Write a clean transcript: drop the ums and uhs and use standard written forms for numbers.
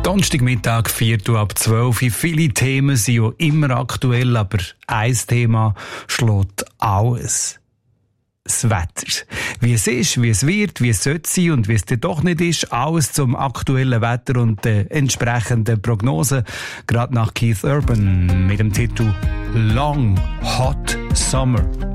Donnerstagmittag, 11:04. Viele Themen sind ja immer aktuell, aber ein Thema schlägt alles. Das Wetter. Wie es ist, wie es wird, wie es sollte sein und wie es dann doch nicht ist. Alles zum aktuellen Wetter und der entsprechenden Prognose. Gerade nach Keith Urban mit dem Titel Long Hot Summer.